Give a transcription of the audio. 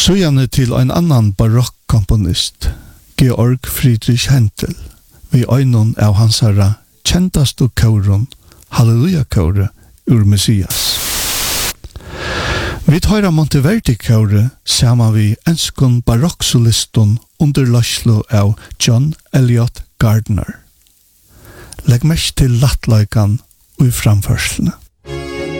Så gjerne til en annan barokkkomponist, Georg Friedrich Händel, vi øynon av hans herra kjentaste kauron, Halleluja-kaure ur Messias. Vi tar Monteverdi-kaure sammen vi enskon barokksolisten under laslo av John Eliot Gardner. Legg mest til lattlaikan og i framførslene.